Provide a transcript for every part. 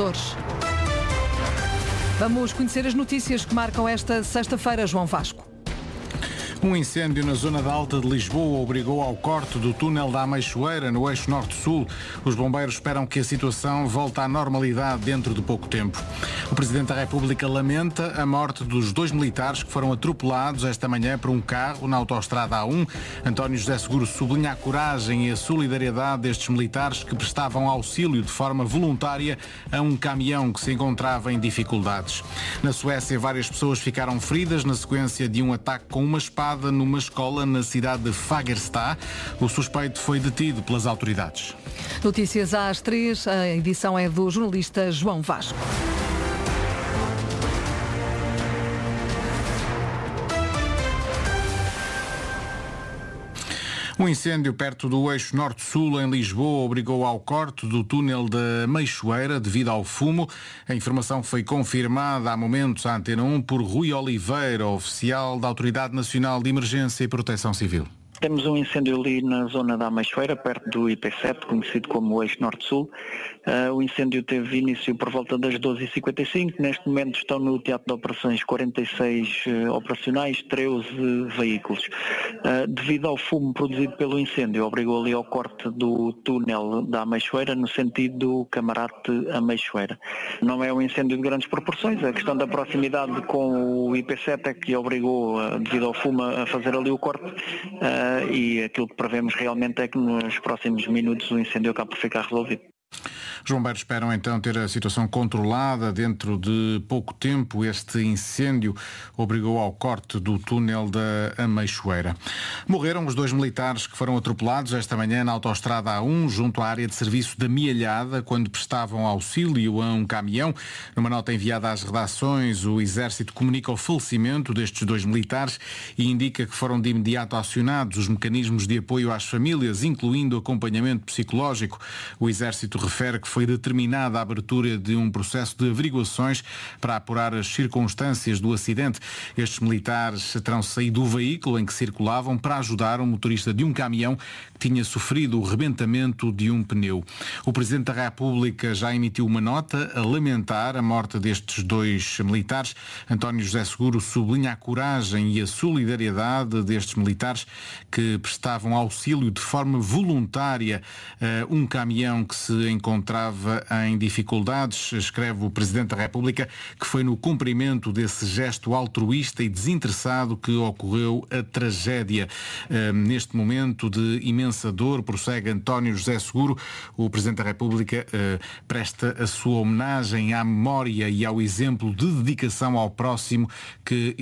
Açores. Vamos conhecer as notícias que marcam esta sexta-feira, João Vasco. Um incêndio na zona da Alta de Lisboa obrigou ao corte do túnel da Ameixoeira, no eixo norte-sul. Os bombeiros esperam que a situação volte à normalidade dentro de pouco tempo. O Presidente da República lamenta a morte dos 2 militares que foram atropelados esta manhã por um carro na autoestrada A1. António José Seguro sublinha a coragem e a solidariedade destes militares que prestavam auxílio de forma voluntária a um caminhão que se encontrava em dificuldades. Na Suécia, várias pessoas ficaram feridas na sequência de um ataque com uma espada numa escola na cidade de Fagersta. O suspeito foi detido pelas autoridades. Notícias às 3, a edição é do jornalista João Vasco. Um incêndio perto do eixo norte-sul em Lisboa obrigou ao corte do túnel da Meixoeira devido ao fumo. A informação foi confirmada há momentos à Antena 1 por Rui Oliveira, oficial da Autoridade Nacional de Emergência e Proteção Civil. Temos um incêndio ali na zona da Ameixoeira, perto do IP7, conhecido como o eixo norte-sul. O incêndio teve início por volta das 12h55. Neste momento estão no teatro de operações 46 operacionais, 13 veículos. Devido ao fumo produzido pelo incêndio, obrigou ali ao corte do túnel da Ameixoeira no sentido do Camarate-Ameixoeira. Não é um incêndio de grandes proporções, a questão da proximidade com o IP7 é que obrigou, devido ao fumo, a fazer ali o corte. E aquilo que prevemos realmente é que nos próximos minutos o incêndio acabe por ficar resolvido. Os bombeiros esperam então ter a situação controlada dentro de pouco tempo. Este incêndio obrigou ao corte do túnel da Ameixoeira. Morreram os 2 militares que foram atropelados esta manhã na autoestrada A1, junto à área de serviço da Mialhada, quando prestavam auxílio a um caminhão. Numa nota enviada às redações, o Exército comunica o falecimento destes 2 militares e indica que foram de imediato acionados os mecanismos de apoio às famílias, incluindo acompanhamento psicológico. O Exército refere que foi determinada a abertura de um processo de averiguações para apurar as circunstâncias do acidente. Estes militares terão saído do veículo em que circulavam para ajudar um motorista de um caminhão que tinha sofrido o rebentamento de um pneu. O Presidente da República já emitiu uma nota a lamentar a morte destes 2 militares. António José Seguro sublinha a coragem e a solidariedade destes militares que prestavam auxílio de forma voluntária a um caminhão que se encontrava em dificuldades. Escreve o Presidente da República que foi no cumprimento desse gesto altruísta e desinteressado que ocorreu a tragédia. Neste momento de imensa dor, prossegue António José Seguro, o Presidente da República presta a sua homenagem à memória e ao exemplo de dedicação ao próximo que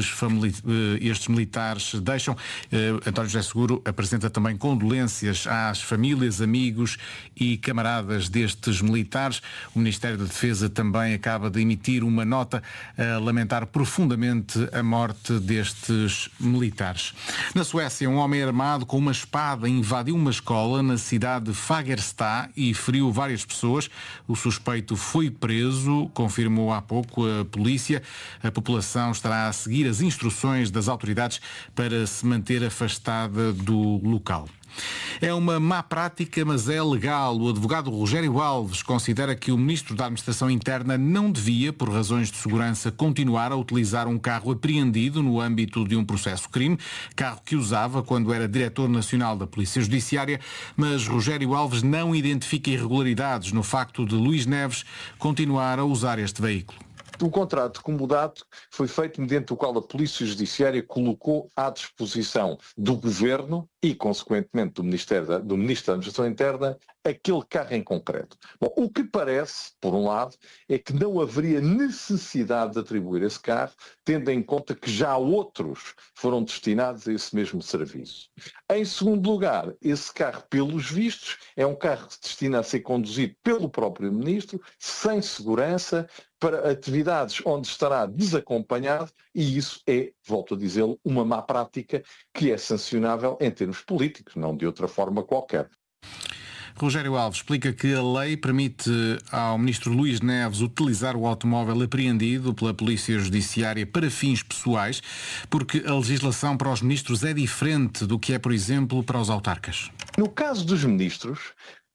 estes militares deixam. António José Seguro apresenta também condolências às famílias, amigos e camaradas destes militares. O Ministério da Defesa também acaba de emitir uma nota a lamentar profundamente a morte destes militares. Na Suécia, um homem armado com uma espada invadiu uma escola na cidade de Fagersta e feriu várias pessoas. O suspeito foi preso, confirmou há pouco a polícia. A população estará a seguir as instruções das autoridades para se manter afastada do local. É uma má prática, mas é legal. O advogado Rogério Alves considera que o Ministro da Administração Interna não devia, por razões de segurança, continuar a utilizar um carro apreendido no âmbito de um processo-crime, carro que usava quando era Diretor Nacional da Polícia Judiciária, mas Rogério Alves não identifica irregularidades no facto de Luís Neves continuar a usar este veículo. O contrato de comodato foi feito mediante o qual a Polícia Judiciária colocou à disposição do Governo e, consequentemente, do Ministro da Administração Interna, aquele carro em concreto. Bom, o que parece, por um lado, é que não haveria necessidade de atribuir esse carro, tendo em conta que já outros foram destinados a esse mesmo serviço. Em segundo lugar, esse carro, pelos vistos, é um carro que se destina a ser conduzido pelo próprio Ministro, sem segurança, para atividades onde estará desacompanhado, e isso é, volto a dizê-lo, uma má prática que é sancionável em termos políticos, não de outra forma qualquer. Rogério Alves explica que a lei permite ao Ministro Luís Neves utilizar o automóvel apreendido pela Polícia Judiciária para fins pessoais, porque a legislação para os ministros é diferente do que é, por exemplo, para os autarcas. No caso dos ministros,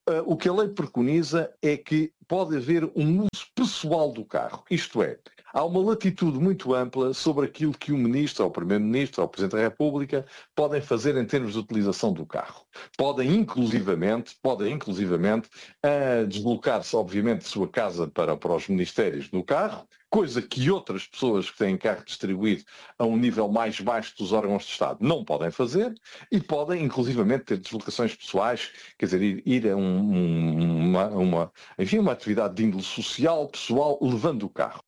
O que a lei preconiza é que pode haver um uso pessoal do carro. Isto é, há uma latitude muito ampla sobre aquilo que o Ministro, ou o Primeiro-Ministro, ou o Presidente da República podem fazer em termos de utilização do carro. Podem inclusivamente deslocar-se, obviamente, de sua casa para os ministérios no carro, coisa que outras pessoas que têm carro distribuído a um nível mais baixo dos órgãos de Estado não podem fazer, e podem, inclusivamente, ter deslocações pessoais, quer dizer, ir a uma atividade de índole social, pessoal, levando o carro.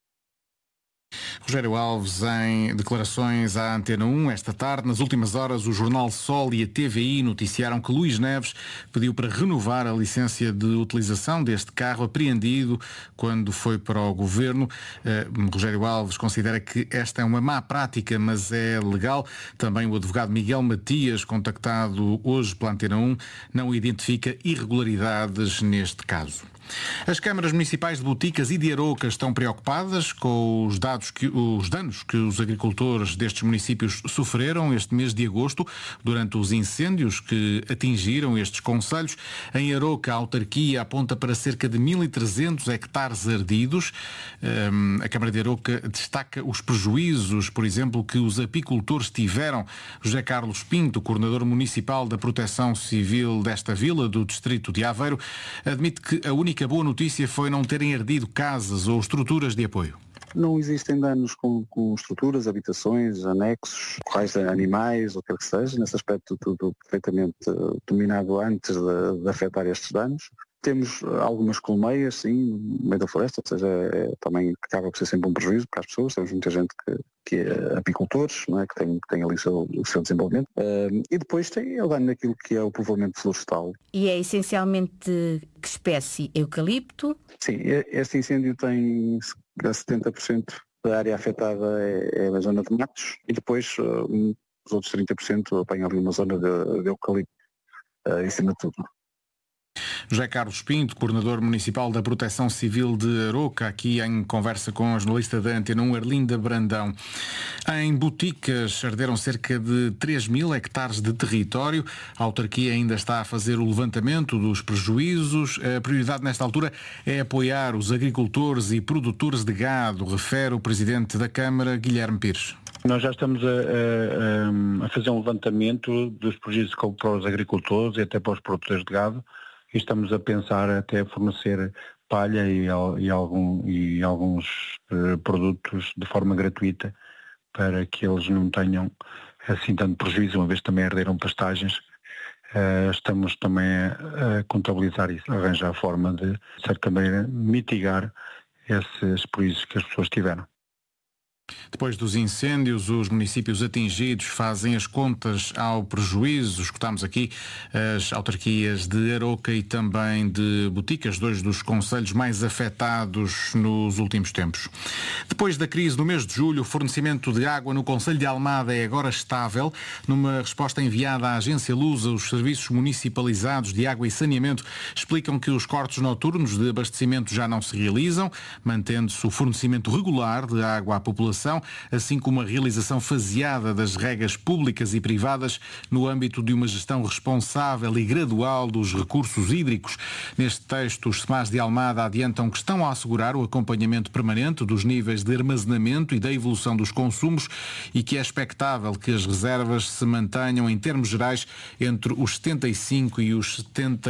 Rogério Alves, em declarações à Antena 1 esta tarde. Nas últimas horas, o Jornal Sol e a TVI noticiaram que Luís Neves pediu para renovar a licença de utilização deste carro apreendido quando foi para o Governo. Rogério Alves considera que esta é uma má prática, mas é legal. Também o advogado Miguel Matias, contactado hoje pela Antena 1, não identifica irregularidades neste caso. As câmaras municipais de Boticas e de Arouca estão preocupadas com os danos que os agricultores destes municípios sofreram este mês de agosto durante os incêndios que atingiram estes concelhos. Em Arouca, a autarquia aponta para cerca de 1.300 hectares ardidos. A Câmara de Arouca destaca os prejuízos, por exemplo, que os apicultores tiveram. José Carlos Pinto, coordenador municipal da Proteção Civil desta vila do distrito de Aveiro, admite que a única boa notícia foi não terem ardido casas ou estruturas de apoio. Não existem danos com estruturas, habitações, anexos, corrais de animais, ou o que quer que seja. Nesse aspecto, tudo perfeitamente dominado antes de afetar estes danos. Temos algumas colmeias, sim, no meio da floresta, ou seja, também acaba por ser sempre um prejuízo para as pessoas. Temos muita gente que é apicultores, não é? que tem ali o seu desenvolvimento. E depois tem o dano naquilo que é o povoamento florestal. E é essencialmente que espécie? Eucalipto? Sim, este incêndio tem 70% da área afetada é a zona de matos, e depois os outros 30% apanham ali uma zona de eucalipto em cima de tudo. José Carlos Pinto, coordenador municipal da Proteção Civil de Arouca, aqui em conversa com a jornalista da Antena 1, Arlinda Brandão. Em Boticas arderam cerca de 3.000 hectares de território. A autarquia ainda está a fazer o levantamento dos prejuízos. A prioridade nesta altura é apoiar os agricultores e produtores de gado, refere o presidente da Câmara, Guilherme Pires. Nós já estamos a fazer um levantamento dos prejuízos para os agricultores e até para os produtores de gado. E estamos a pensar até fornecer palha e alguns produtos de forma gratuita para que eles não tenham assim tanto prejuízo, uma vez também arderam pastagens. Estamos também a contabilizar isso, arranjar a forma de, certa maneira, mitigar esses prejuízos que as pessoas tiveram. Depois dos incêndios, os municípios atingidos fazem as contas ao prejuízo. Escutámos aqui as autarquias de Arouca e também de Boticas, dois dos concelhos mais afetados nos últimos tempos. Depois da crise no mês de julho, o fornecimento de água no concelho de Almada é agora estável. Numa resposta enviada à agência Lusa, os serviços municipalizados de água e saneamento explicam que os cortes noturnos de abastecimento já não se realizam, mantendo-se o fornecimento regular de água à população, assim como a realização faseada das regas públicas e privadas no âmbito de uma gestão responsável e gradual dos recursos hídricos. Neste texto, os SEMAS de Almada adiantam que estão a assegurar o acompanhamento permanente dos níveis de armazenamento e da evolução dos consumos e que é expectável que as reservas se mantenham em termos gerais entre os 75% e os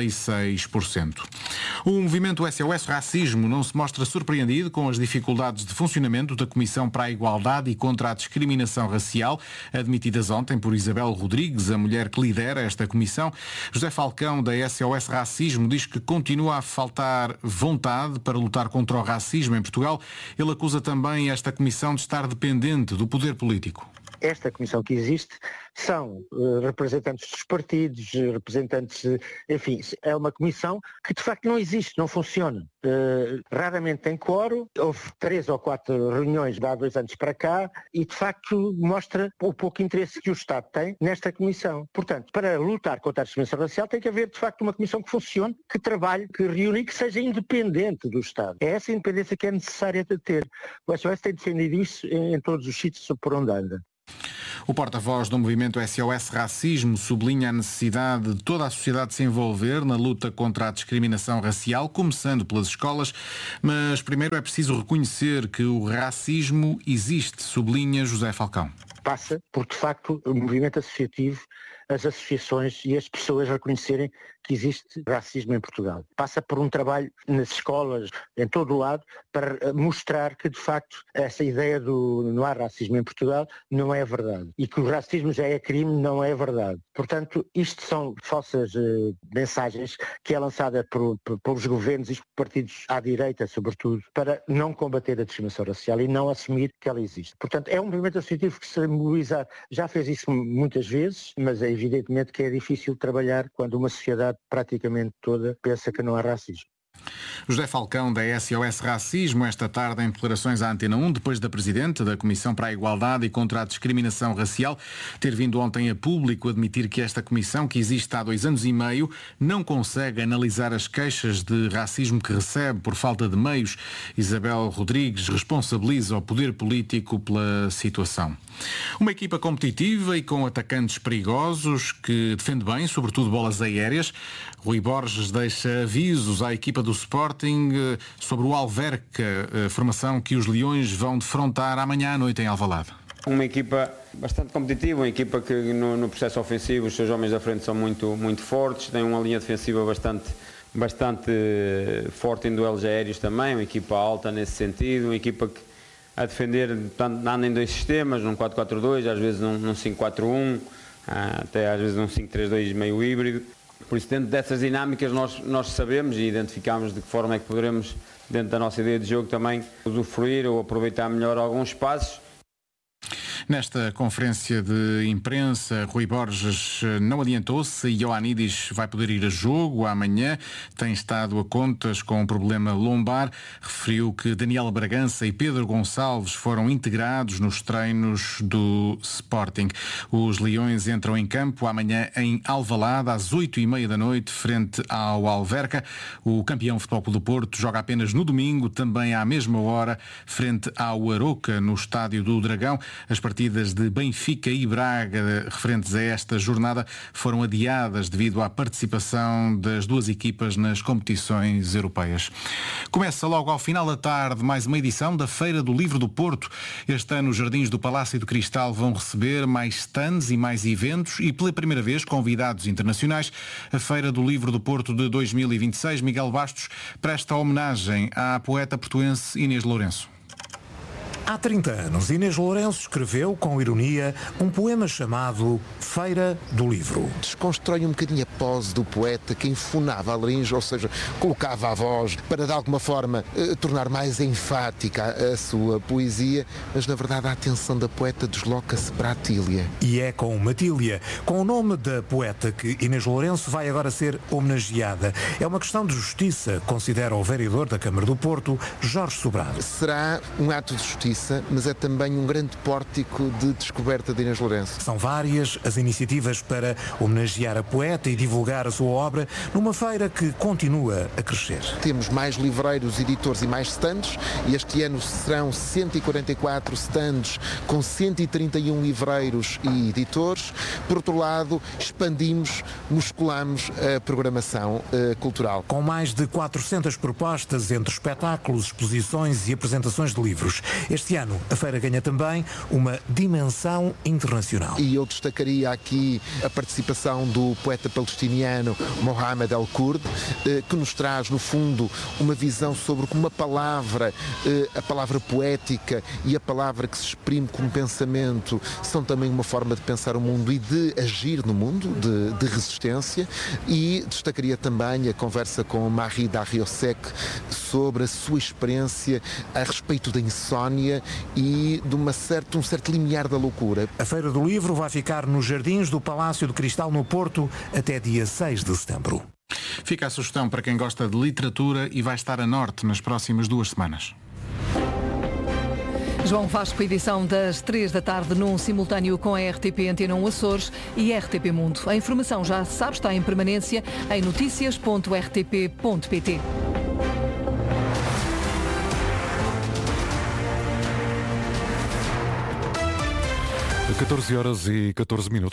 76%. O movimento SOS Racismo não se mostra surpreendido com as dificuldades de funcionamento da Comissão para a Igualdade e contra a Discriminação Racial, admitidas ontem por Isabel Rodrigues, a mulher que lidera esta comissão. José Falcão, da SOS Racismo, diz que continua a faltar vontade para lutar contra o racismo em Portugal. Ele acusa também esta comissão de estar dependente do poder político. Esta comissão que existe são representantes dos partidos, representantes, enfim, é uma comissão que de facto não existe, não funciona. Raramente tem quórum, houve 3 ou 4 reuniões de há 2 anos para cá e de facto mostra o pouco interesse que o Estado tem nesta comissão. Portanto, para lutar contra a discriminação racial tem que haver de facto uma comissão que funcione, que trabalhe, que reúne e que seja independente do Estado. É essa independência que é necessária de ter. O SOS tem defendido isso em todos os sítios por onde anda. O porta-voz do movimento SOS Racismo sublinha a necessidade de toda a sociedade se envolver na luta contra a discriminação racial, começando pelas escolas, mas primeiro é preciso reconhecer que o racismo existe, sublinha José Falcão. Passa por, de facto, o movimento associativo, as associações e as pessoas reconhecerem que existe racismo em Portugal. Passa por um trabalho nas escolas, em todo o lado, para mostrar que, de facto, essa ideia do não há racismo em Portugal não é verdade. E que o racismo já é crime não é verdade. Portanto, isto são falsas mensagens que é lançada pelos governos e por partidos à direita, sobretudo, para não combater a discriminação racial e não assumir que ela existe. Portanto, é um movimento associativo que se mobilizar, já fez isso muitas vezes, mas é evidentemente que é difícil trabalhar quando uma sociedade praticamente toda pensa que não há racismo. José Falcão, da SOS Racismo, esta tarde em declarações à Antena 1, depois da Presidente da Comissão para a Igualdade e contra a Discriminação Racial ter vindo ontem a público admitir que esta comissão, que existe há 2 anos e meio, não consegue analisar as queixas de racismo que recebe por falta de meios. Isabel Rodrigues responsabiliza o poder político pela situação. Uma equipa competitiva e com atacantes perigosos que defende bem, sobretudo bolas aéreas. Rui Borges deixa avisos à equipa do Sporting sobre o Alverca, formação que os Leões vão defrontar amanhã à noite em Alvalade. Uma equipa bastante competitiva, uma equipa que no processo ofensivo os seus homens da frente são muito fortes, tem uma linha defensiva bastante forte em duelos aéreos também, uma equipa alta nesse sentido, uma equipa que a defender anda em 2 sistemas, num 4-4-2, às vezes num 5-4-1, até às vezes num 5-3-2 meio híbrido. Por isso, dentro dessas dinâmicas, nós sabemos e identificamos de que forma é que poderemos, dentro da nossa ideia de jogo, também usufruir ou aproveitar melhor alguns espaços. Nesta conferência de imprensa, Rui Borges não adiantou-se se Ioannidis vai poder ir a jogo amanhã. Tem estado a contas com um problema lombar. Referiu que Daniel Bragança e Pedro Gonçalves foram integrados nos treinos do Sporting. Os Leões entram em campo amanhã em Alvalade, às 8h30 da noite, frente ao Alverca. O campeão Futebol Clube do Porto joga apenas no domingo, também à mesma hora, frente ao Aroca, no Estádio do Dragão. As partidas de Benfica e Braga referentes a esta jornada foram adiadas devido à participação das 2 equipas nas competições europeias. Começa logo ao final da tarde mais uma edição da Feira do Livro do Porto. Este ano os jardins do Palácio do Cristal vão receber mais stands e mais eventos e pela primeira vez convidados internacionais. A Feira do Livro do Porto de 2026, Miguel Bastos presta homenagem à poeta portuense Inês Lourenço. Há 30 anos, Inês Lourenço escreveu, com ironia, um poema chamado Feira do Livro. Desconstrói um bocadinho a pose do poeta que enfunava a laringe, ou seja, colocava a voz para, de alguma forma, tornar mais enfática a sua poesia, mas, na verdade, a atenção da poeta desloca-se para a Tília. E é com Matília, com o nome da poeta, que Inês Lourenço vai agora ser homenageada. É uma questão de justiça, considera o vereador da Câmara do Porto, Jorge Sobrado. Será um ato de justiça, mas é também um grande pórtico de descoberta de Inês Lourenço. São várias as iniciativas para homenagear a poeta e divulgar a sua obra numa feira que continua a crescer. Temos mais livreiros, editores e mais stands, e este ano serão 144 stands com 131 livreiros e editores. Por outro lado, musculamos a programação cultural. Com mais de 400 propostas entre espetáculos, exposições e apresentações de livros. Este ano, a feira ganha também uma dimensão internacional. E eu destacaria aqui a participação do poeta palestiniano Mohamed El-Kurd, que nos traz, no fundo, uma visão sobre como a palavra poética e a palavra que se exprime como pensamento são também uma forma de pensar o mundo e de agir no mundo, de resistência. E destacaria também a conversa com Marie Darrieussecq sobre a sua experiência a respeito da insónia e de um certo limiar da loucura. A Feira do Livro vai ficar nos jardins do Palácio do Cristal no Porto até dia 6 de setembro. Fica a sugestão para quem gosta de literatura e vai estar a norte nas próximas 2 semanas. João Vasco, edição das 3 da tarde, num simultâneo com a RTP Antena 1 Açores e RTP Mundo. A informação, já se sabe, está em permanência em noticias.rtp.pt. 14h14.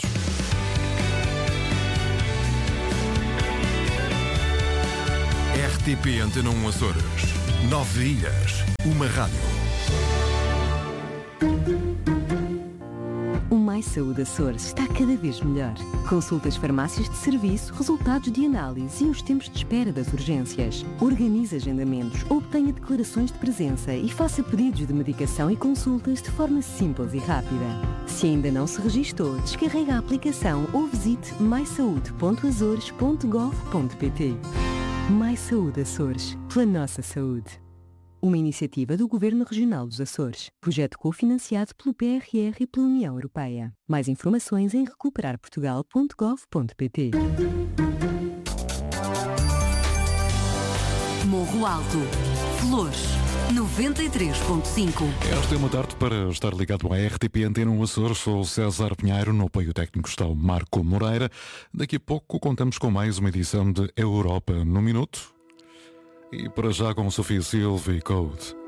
RTP Antena 1 Açores. 9 ilhas, uma rádio. O Mais Saúde Açores está cada vez melhor. Consultas farmácias de serviço, resultados de análise e os tempos de espera das urgências. Organize agendamentos, obtenha declarações de presença e faça pedidos de medicação e consultas de forma simples e rápida. Se ainda não se registou, descarregue a aplicação ou visite maisaude.azores.gov.pt. Mais Saúde Açores, pela nossa saúde. Uma iniciativa do Governo Regional dos Açores. Projeto cofinanciado pelo PRR e pela União Europeia. Mais informações em recuperarportugal.gov.pt. Morro Alto. Flores. 93.5. Esta é uma tarde para estar ligado à RTP Antena 1 Açores. Sou o César Pinheiro, no apoio técnico está o Marco Moreira. Daqui a pouco contamos com mais uma edição de Europa no Minuto. E para já com Sofia Silva e Code.